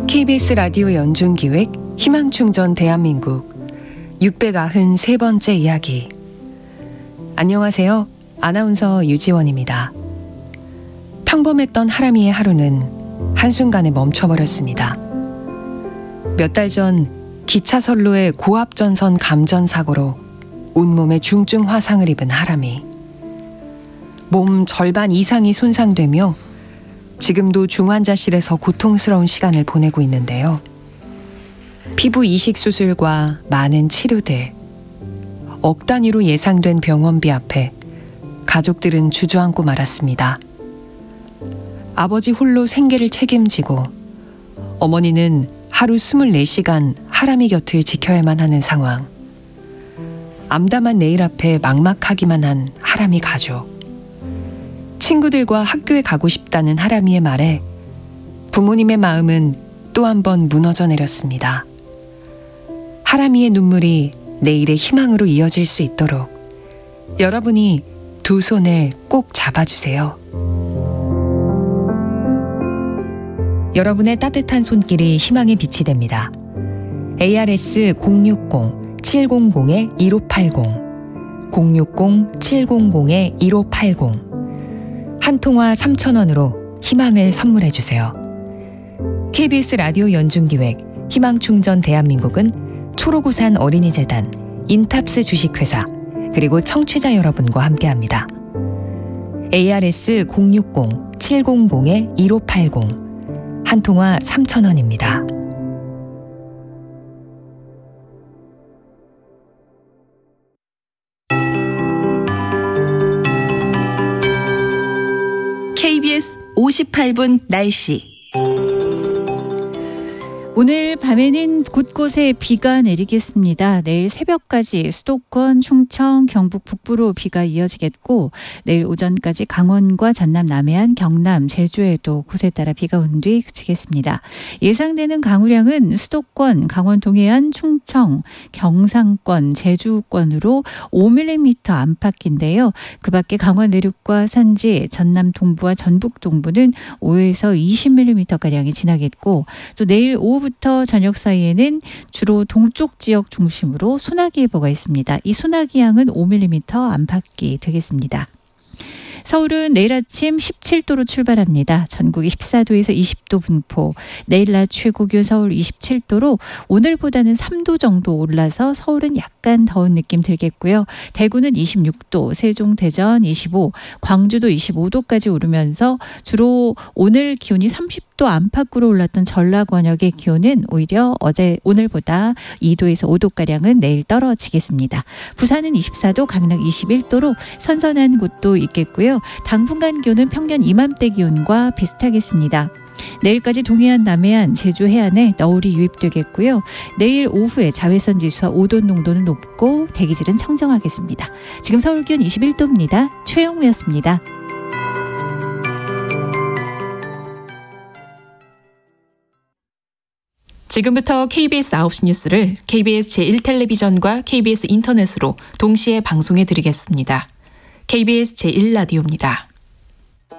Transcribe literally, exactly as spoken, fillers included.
케이비에스 라디오 연중기획 희망충전 대한민국 육백구십삼 번째 이야기. 안녕하세요. 아나운서 유지원입니다. 평범했던 하람이의 하루는 한순간에 멈춰버렸습니다. 몇 달 전 기차 선로의 고압전선 감전 사고로 온몸에 중증 화상을 입은 하람이. 몸 절반 이상이 손상되며 지금도 중환자실에서 고통스러운 시간을 보내고 있는데요. 피부 이식 수술과 많은 치료들, 억 단위로 예상된 병원비 앞에 가족들은 주저앉고 말았습니다. 아버지 홀로 생계를 책임지고 어머니는 하루 스물네 시간 하람이 곁을 지켜야만 하는 상황. 암담한 내일 앞에 막막하기만 한 하람이 가족. 친구들과 학교에 가고 싶다는 하람이의 말에 부모님의 마음은 또 한 번 무너져 내렸습니다. 하람이의 눈물이 내일의 희망으로 이어질 수 있도록 여러분이 두 손을 꼭 잡아주세요. 여러분의 따뜻한 손길이 희망의 빛이 됩니다. 에이아르에스 공육공 칠공공 일오팔공 공육공 칠공공 일오팔공 한 통화 삼천 원으로 희망을 선물해주세요. 케이비에스 라디오 연중기획 희망충전 대한민국은 초록우산 어린이재단, 인탑스 주식회사, 그리고 청취자 여러분과 함께합니다. 에이아르에스 공육공 칠공공 일오팔공 한 통화 삼천 원입니다. 케이비에스 오십팔 분 날씨. 오늘 밤에는 곳곳에 비가 내리겠습니다. 내일 새벽까지 수도권, 충청, 경북 북부로 비가 이어지겠고 내일 오전까지 강원과 전남, 남해안, 경남, 제주에도 곳에 따라 비가 온 뒤 그치겠습니다. 예상되는 강우량은 수도권, 강원 동해안, 충청, 경상권, 제주권으로 오 밀리미터 안팎인데요. 그 밖에 강원 내륙과 산지, 전남 동부와 전북 동부는 오에서 이십 밀리미터가량이 지나겠고 또 내일 오후 부터 저녁 사이에는 주로 동쪽 지역 중심으로 소나기 예보가 있습니다. 이 소나기 양은 오 밀리미터 안팎이 되겠습니다. 서울은 내일 아침 십칠 도로 출발합니다. 전국이 십사 도에서 이십 도 분포. 내일 낮 최고 기온 서울 이십칠 도로 오늘보다는 삼 도 정도 올라서 서울은 약간 더운 느낌 들겠고요. 대구는 이십육 도, 세종, 대전 이십오, 광주도 이십오 도까지 오르면서 주로 오늘 기온이 삼십 도 안팎으로 올랐던 전라 권역의 기온은 오히려 어제 오늘보다 이 도에서 오 도가량은 내일 떨어지겠습니다. 부산은 이십사 도, 강릉 이십일 도로 선선한 곳도 있겠고요. 당분간 기온은 평년 이맘때 기온과 비슷하겠습니다. 내일까지 동해안, 남해안, 제주 해안에 너울이 유입되겠고요. 내일 오후에 자외선 지수와 오존 농도는 높고 대기질은 청정하겠습니다. 지금 서울 기온 이십일 도입니다. 최영우였습니다. 지금부터 케이비에스 아홉 시 뉴스를 케이비에스 제일 텔레비전과 케이비에스 인터넷으로 동시에 방송해 드리겠습니다. 케이비에스 제일 라디오입니다.